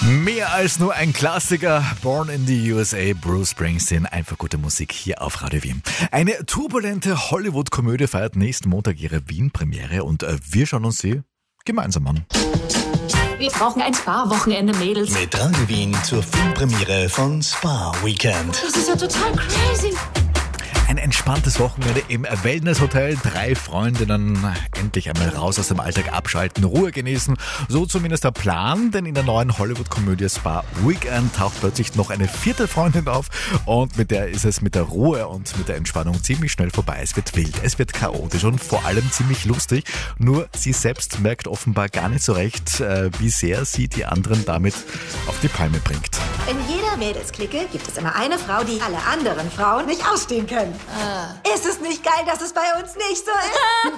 Mehr als nur ein Klassiker, Born in the USA, Bruce Springsteen, einfach gute Musik hier auf Radio Wien. Eine turbulente Hollywood-Komödie feiert nächsten Montag ihre Wien-Premiere und wir schauen uns sie gemeinsam an. Wir brauchen ein Spa-Wochenende, Mädels. Mit Radio Wien zur Filmpremiere von Spa Weekend. Das ist ja total crazy. Ein entspanntes Wochenende im Wellness-Hotel. 3 Freundinnen endlich einmal raus aus dem Alltag abschalten, Ruhe genießen. So zumindest der Plan, denn in der neuen Hollywood-Komödie Spa Weekend taucht plötzlich noch eine 4. Freundin auf und mit der ist es mit der Ruhe und mit der Entspannung ziemlich schnell vorbei. Es wird wild, es wird chaotisch und vor allem ziemlich lustig. Nur sie selbst merkt offenbar gar nicht so recht, wie sehr sie die anderen damit auf die Palme bringt. In jeder Mädelsklicke gibt es immer eine Frau, die alle anderen Frauen nicht ausstehen können. Ist es nicht geil, dass es bei uns nicht so ist?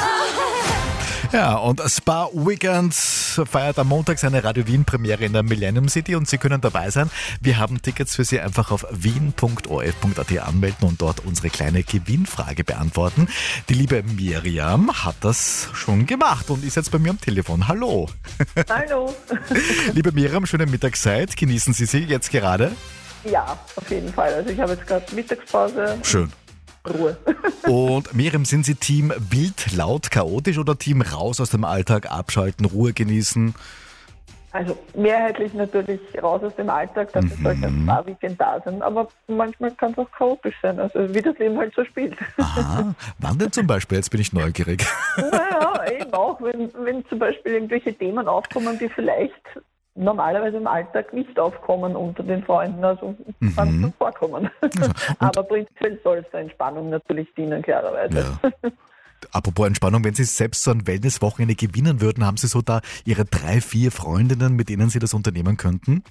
Ja, und Spa Weekend feiert am Montag seine Radio Wien Premiere in der Millennium City und Sie können dabei sein. Wir haben Tickets für Sie, einfach auf wien.orf.at anmelden und dort unsere kleine Gewinnfrage beantworten. Die liebe Miriam hat das schon gemacht und ist jetzt bei mir am Telefon. Hallo. Hallo. Liebe Miriam, schöne Mittagszeit. Genießen Sie sie jetzt gerade? Ja, auf jeden Fall. Also ich habe jetzt gerade Mittagspause. Schön. Ruhe. Und Miriam, sind Sie Team wild, laut, chaotisch oder Team raus aus dem Alltag, abschalten, Ruhe genießen? Also mehrheitlich natürlich raus aus dem Alltag, dafür sollte ein Spa-Weekend da sein. Aber manchmal kann es auch chaotisch sein, also wie das Leben halt so spielt. Aha, wann denn zum Beispiel? Jetzt bin ich neugierig. Naja, eben auch, wenn zum Beispiel irgendwelche Themen aufkommen, die vielleicht normalerweise im Alltag nicht aufkommen unter den Freunden, also kann es vorkommen. Aber prinzipiell soll es der Entspannung natürlich dienen, klarerweise. Ja. Apropos Entspannung, wenn Sie selbst so ein Wellness-Wochenende gewinnen würden, haben Sie so da Ihre 3, 4 Freundinnen, mit denen Sie das unternehmen könnten?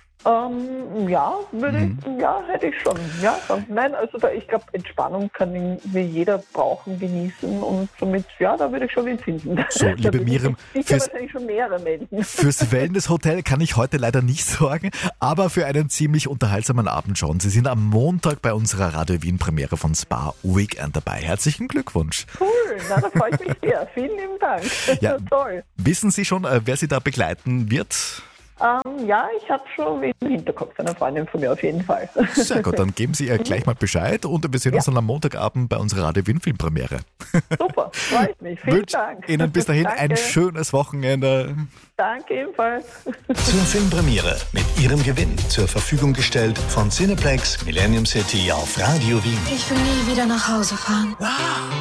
Ja, hätte ich schon. Ja, nein, also ich glaube, Entspannung kann irgendwie jeder brauchen, genießen und somit, ja, da würde ich schon wen finden. So, liebe Miriam, ich kann wahrscheinlich schon mehrere melden. Fürs Wellness-Hotel kann ich heute leider nicht sorgen, aber für einen ziemlich unterhaltsamen Abend schon. Sie sind am Montag bei unserer Radio Wien Premiere von Spa Weekend dabei. Herzlichen Glückwunsch. Cool, na, da freue ich mich sehr. Vielen lieben Dank. Ja, toll. Wissen Sie schon, wer Sie da begleiten wird? Ja, ich habe schon wen im Hinterkopf, eine Freundin von mir auf jeden Fall. Sehr gut, dann geben Sie ihr gleich mal Bescheid und wir sehen uns dann am Montagabend bei unserer Radio Wien Filmpremiere. Super, freut mich. Vielen Dank. Ihnen bis dahin Danke. ein schönes Wochenende. Danke ebenfalls. Zur Filmpremiere mit Ihrem Gewinn zur Verfügung gestellt von Cineplex Millennium City auf Radio Wien. Ich will nie wieder nach Hause fahren.